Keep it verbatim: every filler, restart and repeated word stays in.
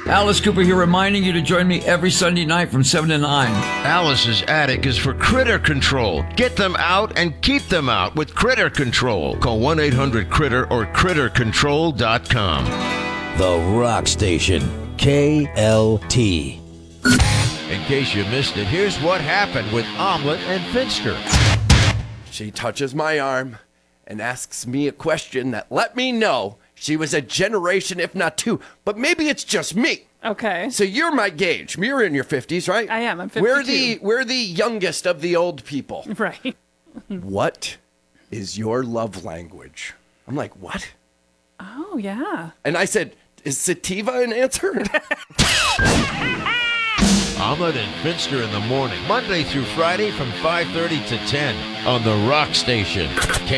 Alice Cooper here, reminding you to join me every Sunday night from seven to nine. Alice's Attic is for critter control. Get them out and keep them out with Critter Control. Call one eight hundred critter or critter control dot com. The Rock Station, K L T. In case you missed it, here's what happened with Omelet and Finster. She touches my arm and asks me a question that let me know she was a generation, if not two, but maybe it's just me. Okay. So you're my gauge. You're in your fifties, right? I am. I'm fifty-two. We're the we're the youngest of the old people. Right. What is your love language? I'm like, what? Oh, yeah. And I said, is sativa an answer? Omelet and Finster in the morning, Monday through Friday from five thirty to ten on the Rock Station.